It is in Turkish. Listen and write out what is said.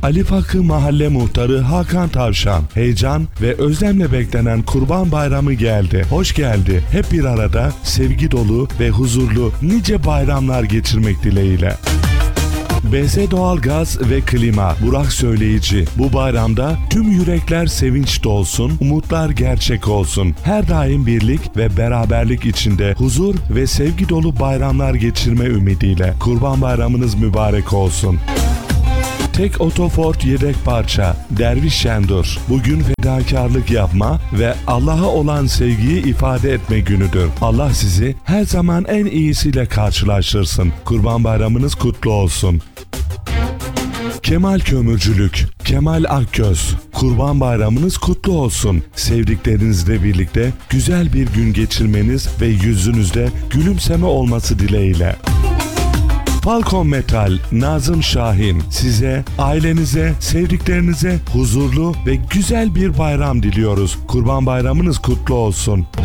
Ali Fakı Mahalle Muhtarı Hakan Tavşan. Heyecan ve özlemle beklenen Kurban Bayramı geldi. Hoş geldi. Hep bir arada sevgi dolu ve huzurlu nice bayramlar geçirmek dileğiyle. BZ Doğalgaz ve Klima, Burak Söyleyici. Bu bayramda tüm yürekler sevinç dolsun, umutlar gerçek olsun. Her daim birlik ve beraberlik içinde huzur ve sevgi dolu bayramlar geçirme ümidiyle. Kurban Bayramınız mübarek olsun. Tek Otoford yedek parça Derviş Şendur. Bugün fedakarlık yapma ve Allah'a olan sevgiyi ifade etme günüdür. Allah sizi her zaman en iyisiyle karşılaştırsın. Kurban Bayramınız kutlu olsun. Kemal Kömürcülük, Kemal Akgöz. Kurban Bayramınız kutlu olsun. Sevdiklerinizle birlikte güzel bir gün geçirmeniz ve yüzünüzde gülümseme olması dileğiyle. Falcon Metal, Nazım Şahin size, ailenize, sevdiklerinize huzurlu ve güzel bir bayram diliyoruz. Kurban Bayramınız kutlu olsun.